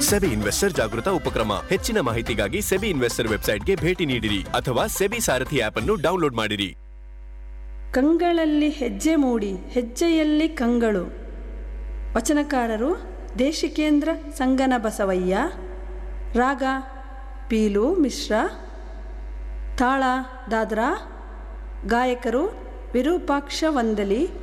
SEBI investor ಜಾಗೃತ ಉಪಕ್ರಮ. ಹೆಚ್ಚಿನ ಮಾಹಿತಿಗಾಗಿ ಸೆಬಿ ಇನ್ವೆಸ್ಟರ್ ವೆಬ್ಸೈಟ್ಗೆ ಭೇಟಿ ನೀಡಿರಿ ಅಥವಾ ಸೆಬಿ ಸಾರಥಿ ಆಪ್ ಅನ್ನು ಡೌನ್ಲೋಡ್ ಮಾಡಿರಿ. ಕಂಗಳಲ್ಲಿ ಹೆಜ್ಜೆ ಮೂಡಿ ಹೆಜ್ಜೆಯಲ್ಲಿ ಕಂಗಳು. ವಚನಕಾರರು ದೇಶಿಕೇಂದ್ರ ಸಂಗನ ಬಸವಯ್ಯ. ರಾಗ ಪೀಲು ಮಿಶ್ರ. ತಾಳ ದಾದ್ರಾ. ಗಾಯಕರು ವಿರೂಪಾಕ್ಷ ವಂದಲಿ,